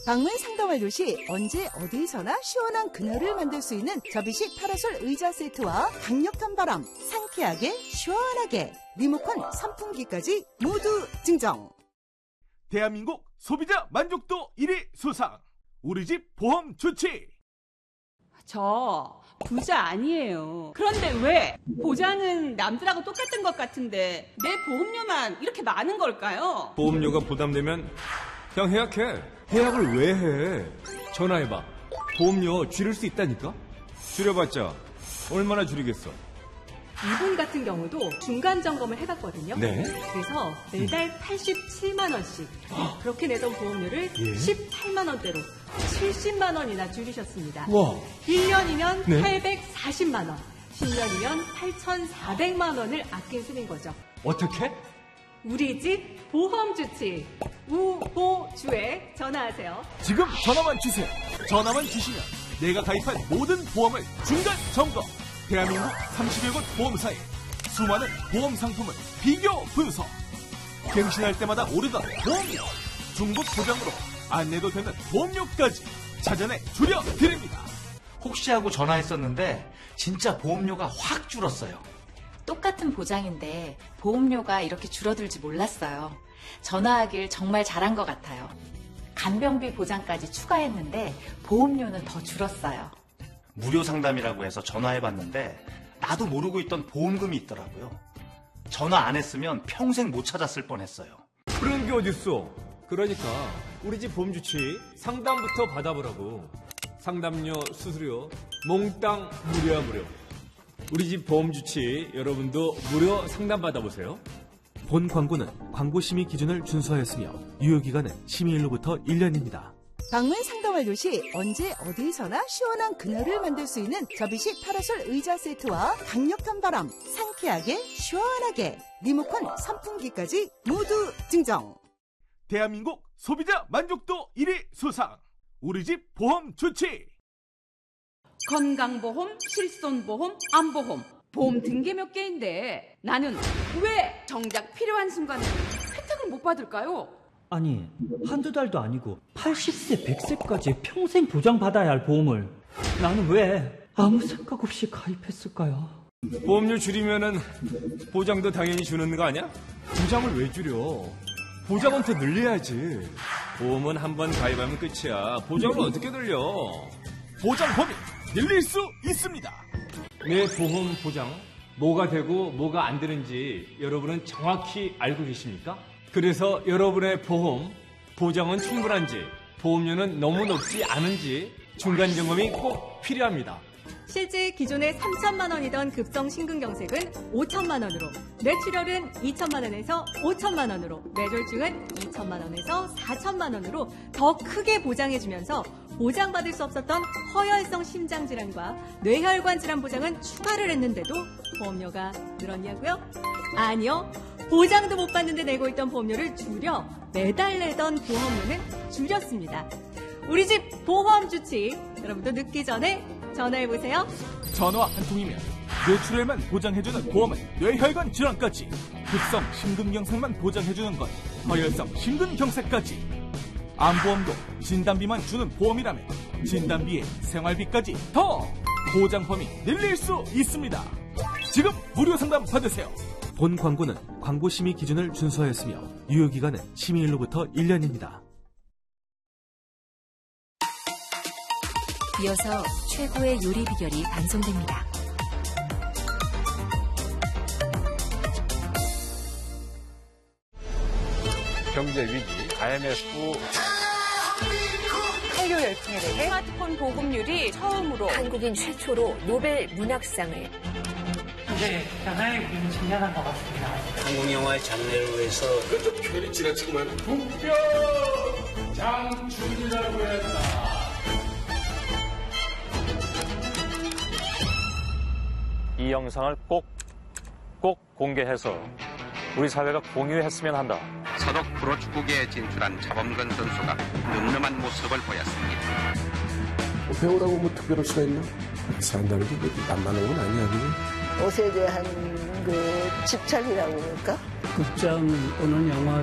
방문 상담할 도시 언제 어디서나 시원한 그늘을 만들 수 있는 접이식 파라솔 의자 세트와 강력한 바람, 상쾌하게 시원하게 리모컨 선풍기까지 모두 증정. 대한민국 소비자 만족도 1위 수상. 우리 집 보험 좋지. 저 부자 아니에요. 그런데 왜 보장은 남들하고 똑같은 것 같은데 내 보험료만 이렇게 많은 걸까요? 보험료가 부담되면 그냥 예약해. 예약을 왜 해? 전화해봐. 보험료 줄일 수 있다니까? 줄여봤자 얼마나 줄이겠어? 이분 같은 경우도 중간 점검을 해봤거든요. 네. 그래서 매달 87만 원씩 그렇게 내던 보험료를 18만 원대로 70만 원이나 줄이셨습니다. 와. 1년이면 네. 840만 원, 10년이면 8,400만 원을 아낀 셈인 거죠. 어떻게? 우리 집 보험 주치 우보주에 전화하세요. 지금 전화만 주세요. 전화만 주시면 내가 가입한 모든 보험을 중간 점검. 대한민국 30여 곳 보험사에 수많은 보험 상품을 비교 분석. 갱신할 때마다 오르던 보험료, 중복 보장으로 안내도 되는 보험료까지 자전에 줄여드립니다. 혹시 하고 전화했었는데 진짜 보험료가 확 줄었어요. 똑같은 보장인데 보험료가 이렇게 줄어들지 몰랐어요. 전화하길 정말 잘한 것 같아요. 간병비 보장까지 추가했는데 보험료는 더 줄었어요. 무료 상담이라고 해서 전화해봤는데 나도 모르고 있던 보험금이 있더라고요. 전화 안 했으면 평생 못 찾았을 뻔했어요. 그런 게 어딨어. 그러니까 우리 집 보험 주치 상담부터 받아보라고. 상담료, 수수료 몽땅 무료야 무료. 우리 집 보험 주치 여러분도 무료 상담 받아보세요. 본 광고는 광고 심의 기준을 준수하였으며 유효기간은 심의일로부터 1년입니다. 방문 상담할 도시 언제 어디서나 시원한 그늘을 만들 수 있는 접이식 파라솔 의자 세트와 강력한 바람, 상쾌하게 시원하게 리모컨 선풍기까지 모두 증정. 대한민국 소비자 만족도 1위 수상. 우리 집 보험 좋지. 건강보험, 실손보험, 암보험, 보험 등계 몇 개인데 나는 왜 정작 필요한 순간에 혜택을 못 받을까요? 아니, 한두 달도 아니고 80세, 100세까지 평생 보장받아야 할 보험을 나는 왜 아무 생각 없이 가입했을까요? 보험료 줄이면은 보장도 당연히 주는 거 아니야? 보장을 왜 줄여? 보장은 더 늘려야지. 보험은 한 번 가입하면 끝이야. 보장을 어떻게 늘려? 보장 범위 늘릴 수 있습니다. 내 보험 보장 뭐가 되고 뭐가 안 되는지 여러분은 정확히 알고 계십니까? 그래서 여러분의 보장은 충분한지 보험료는 너무 높지 않은지 중간 점검이 꼭 필요합니다. 실제 기존에 3천만 원이던 급성 심근경색은 5천만 원으로, 뇌출혈은 2천만 원에서 5천만 원으로, 뇌졸중은 2천만 원에서 4천만 원으로 더 크게 보장해주면서 보장받을 수 없었던 허혈성 심장질환과 뇌혈관 질환 보장은 추가를 했는데도 보험료가 늘었냐고요? 아니요. 보장도 못 받는데 내고 있던 보험료를 줄여 매달 내던 보험료는 줄였습니다. 우리 집 보험 주치 여러분도 늦기 전에 전화해보세요. 전화 한 통이면 뇌출혈만 보장해주는 보험은 뇌혈관 질환까지, 급성 심근경색만 보장해주는 건 허혈성 심근경색까지, 암보험도 진단비만 주는 보험이라면 진단비에 생활비까지 더 보장 범위 늘릴 수 있습니다. 지금 무료 상담 받으세요. 본 광고는 광고 심의 기준을 준수하였으며 유효기간은 심의일로부터 1년입니다. 이어서 최고의 요리 비결이 방송됩니다. 경제 위기, IMF 한류 열풍에 대해 스마트폰 보급률이 처음으로 한국인 최초로 노벨 문학상을. 이제 변화의 우리는 직면한 것 같습니다. 한국 영화의 장르를 위해서 좀 괜히 지나치고만 국병 장춘이라고 했다. 이 영상을 꼭 공개해서 우리 사회가 공유했으면 한다. 서독 프로축구계에 진출한 차범근 선수가 늠름한 모습을 보였습니다. 배우라고 뭐 특별할 수가 있나? 산다는 게 만만한 건 아니야. 그게. 옷에 대한 그 집착이라고 그럴까? 극장 오는 영화